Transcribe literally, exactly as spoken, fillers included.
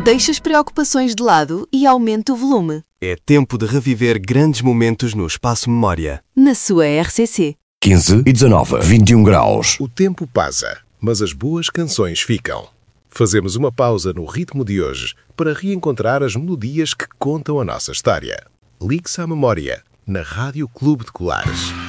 Deixe as preocupações de lado e aumente o volume. É tempo de reviver grandes momentos no Espaço Memória. Na sua R C C. quinze e dezanove, vinte e um graus. O tempo passa, mas as boas canções ficam. Fazemos uma pausa no ritmo de hoje para reencontrar as melodias que contam a nossa história. Ligue-se à memória, na Rádio Clube de Colares.